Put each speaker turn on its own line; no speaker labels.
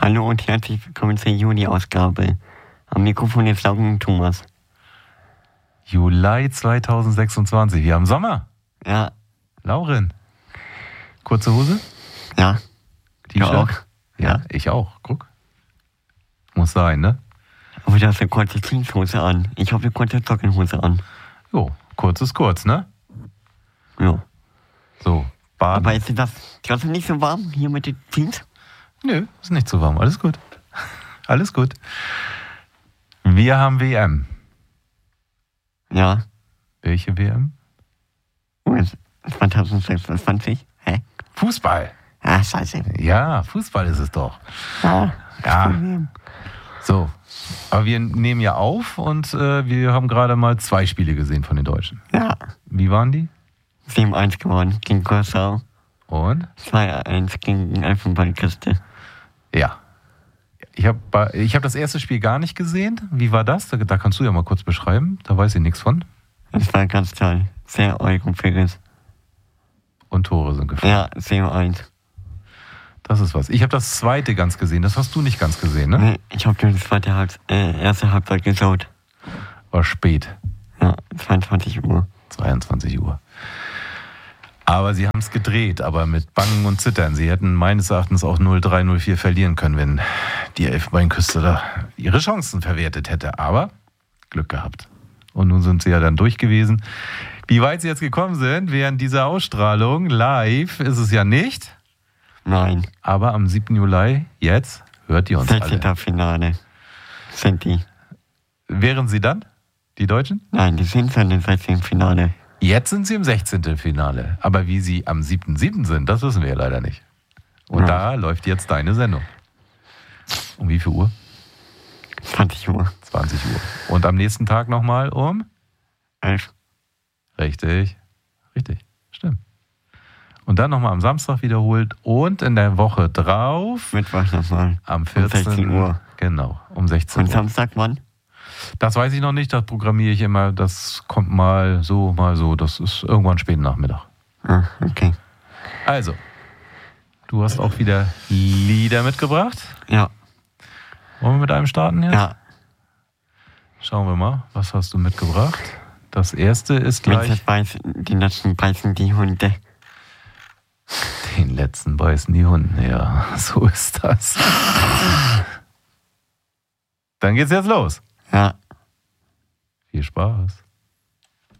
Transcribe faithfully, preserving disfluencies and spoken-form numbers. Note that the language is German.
Hallo und herzlich willkommen zur Juli-Ausgabe. Am Mikrofon ist Lauren Thomas.
Juli zweitausendsechsundzwanzig, wir haben Sommer.
Ja.
Lauren, kurze Hose?
Ja.
T-Shirt?
Du auch?
Ja,
Ja.
ich auch. Guck. Muss sein, ne?
Aber du hast eine kurze Jeanshose an. Ich habe eine kurze Jogginghose an.
Jo, kurz ist kurz, ne?
Ja.
So, baden.
Aber ist dir das trotzdem nicht so warm hier mit den Jeans?
Nö, ist nicht zu warm. Alles gut. Alles gut. Wir haben W M.
Ja.
Welche W M?
Oh, ist zweitausendsechsundzwanzig? Hä?
Fußball.
Ah, scheiße.
Ja, Fußball ist es doch.
Ja.
Ja. So. Aber wir nehmen ja auf und äh, wir haben gerade mal zwei Spiele gesehen von den Deutschen.
Ja.
Wie waren die?
sieben eins gewonnen gegen Kursau.
Und?
zwei eins gegen Elfenbeinküste.
Ja. Ich habe ich hab das erste Spiel gar nicht gesehen. Wie war das? Da, da kannst du ja mal kurz beschreiben. Da weiß ich nichts von.
Das war ganz toll. Sehr europäisch.
Und Tore sind gefallen.
Ja, sieben eins.
Das ist was. Ich habe das zweite ganz gesehen. Das hast du nicht ganz gesehen, ne?
Nee, ich habe nur die zweite Halbzeit, äh, erste Halbzeit geschaut.
War spät.
Ja, zweiundzwanzig Uhr.
zweiundzwanzig Uhr. Aber sie haben es gedreht, aber mit Bangen und Zittern. Sie hätten meines Erachtens auch null drei, null vier verlieren können, wenn die Elfenbeinküste da ihre Chancen verwertet hätte. Aber Glück gehabt. Und nun sind sie ja dann durch gewesen. Wie weit sie jetzt gekommen sind während dieser Ausstrahlung, live ist es ja nicht.
Nein.
Aber am siebten Juli, jetzt, hört ihr uns alle.
sechzehnten Finale. Sind die?
Wären sie dann, die Deutschen?
Nein, die sind schon im sechzehnten Finale.
Jetzt sind sie im sechzehnten Finale. Aber wie sie am siebten siebten sind, das wissen wir ja leider nicht. Und
Ja.
da läuft jetzt deine Sendung. Um wie viel Uhr?
zwanzig Uhr.
zwanzig Uhr. Und am nächsten Tag nochmal um?
elf.
Richtig. Richtig. Stimmt. Und dann nochmal am Samstag wiederholt und in der Woche drauf
Mittwoch nochmal.
am vierzehnten
Um sechzehn Uhr.
Genau, um sechzehn
Und
Uhr.
Samstag wann?
Das weiß ich noch nicht, das programmiere ich immer. Das kommt mal so, mal so. Das ist irgendwann späten Nachmittag.
Ah, okay.
Also, du hast auch wieder Lieder mitgebracht.
Ja.
Wollen wir mit einem starten jetzt?
Ja.
Schauen wir mal, was hast du mitgebracht? Das erste ist
Wenn
gleich...
das beißen, die letzten beißen die Hunde.
Den letzten beißen die Hunde, ja, so ist das. Dann geht's jetzt los.
Ja.
Viel Spaß.